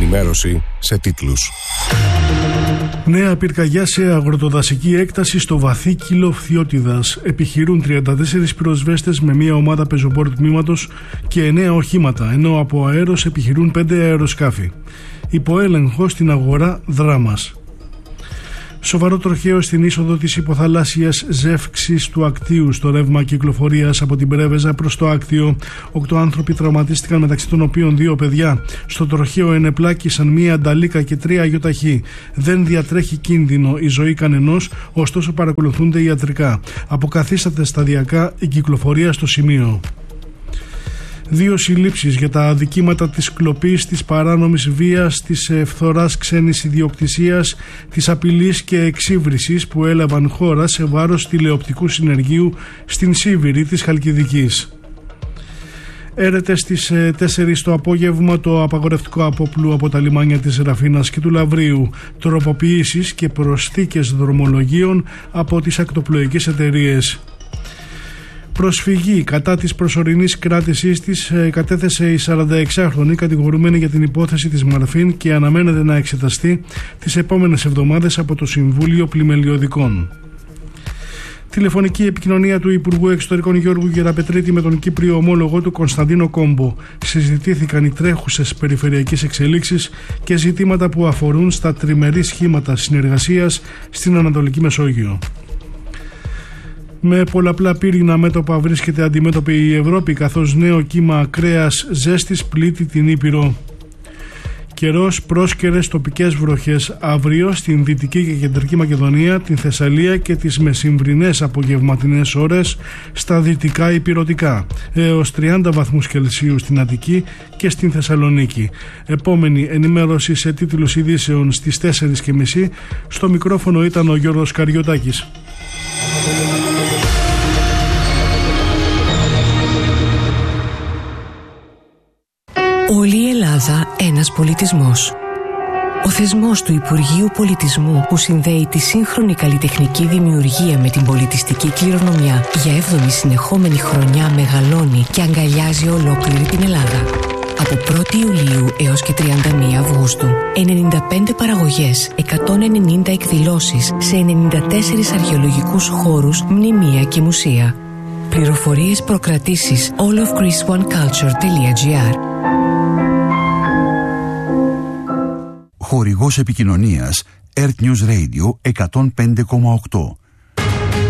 ενημέρωση σε τίτλους. Νέα πυρκαγιά σε αγροτοδασική έκταση στο Βαθύκυλο Φθιώτιδας. Επιχειρούν 34 πυροσβέστες με μια ομάδα πεζοπόρου τμήματος και 9 οχήματα, ενώ από αέρος επιχειρούν 5 αεροσκάφη. Υποέλεγχο στην αγορά Δράμας. Σοβαρό τροχαίο στην είσοδο της υποθαλάσσιας ζεύξης του Ακτίου στο ρεύμα κυκλοφορίας από την Πρέβεζα προς το Άκτιο. 8 άνθρωποι τραυματίστηκαν, μεταξύ των οποίων 2 παιδιά. Στο τροχαίο ενεπλάκησαν μία ανταλίκα και 3 αγιοταχή. Δεν διατρέχει κίνδυνο η ζωή κανενός, ωστόσο παρακολουθούνται ιατρικά. Αποκαθίσταται σταδιακά η κυκλοφορία στο σημείο. 2 συλλήψεις για τα αδικήματα της κλοπής, της παράνομης βίας, της φθοράς ξένης ιδιοκτησίας, της απειλής και εξύβρισης που έλαβαν χώρα σε βάρος τηλεοπτικού συνεργείου στην Σίβηρη της Χαλκιδικής. Έρεται στις 4 το απόγευμα το απαγορευτικό απόπλου από τα λιμάνια της Ραφίνας και του Λαβρίου, τροποποιήσεις και προσθήκες δρομολογίων από τις ακτοπλοϊκές εταιρείες. Προσφυγή κατά της προσωρινής κράτησής της κατέθεσε η 46χρονη κατηγορουμένη για την υπόθεση της Μαρφίν και αναμένεται να εξεταστεί τις επόμενες εβδομάδες από το Συμβούλιο Πλημελιωδικών. Τηλεφωνική επικοινωνία του Υπουργού Εξωτερικών Γιώργου Γεραπετρίτη με τον Κύπριο ομόλογο του Κωνσταντίνο Κόμπο. Συζητήθηκαν οι τρέχουσες περιφερειακές εξελίξεις και ζητήματα που αφορούν στα τριμερή σχήματα συνεργασίας στην Ανατολική Μεσόγειο. Με πολλαπλά πύρινα μέτωπα βρίσκεται αντιμέτωπη η Ευρώπη, καθώς νέο κύμα ακραίας ζέστης πλήττει την Ήπειρο. Καιρός, πρόσκαιρες τοπικές βροχές αύριο στην Δυτική και Κεντρική Μακεδονία, την Θεσσαλία και τις μεσημβρινές απογευματινές ώρες στα δυτικά ηπειρωτικά, έως 30 βαθμούς Κελσίου στην Αττική και στην Θεσσαλονίκη. Επόμενη ενημέρωση σε τίτλους ειδήσεων στις 4:30. Στο μικρόφωνο ήταν ο Γιώργος Καριωτάκης. Όλη η Ελλάδα ένας πολιτισμός. Ο θεσμός του Υπουργείου Πολιτισμού που συνδέει τη σύγχρονη καλλιτεχνική δημιουργία με την πολιτιστική κληρονομιά για 7η συνεχόμενη χρονιά μεγαλώνει και αγκαλιάζει ολόκληρη την Ελλάδα. Από 1η Ιουλίου έως και 31 Αυγούστου, 95 παραγωγές, 190 εκδηλώσεις σε 94 αρχαιολογικούς χώρους, μνημεία και μουσεία. Πληροφορίες, προκρατήσεις allofgreeceoneculture.gr. Χορηγός επικοινωνίας Earth News Radio 105,8.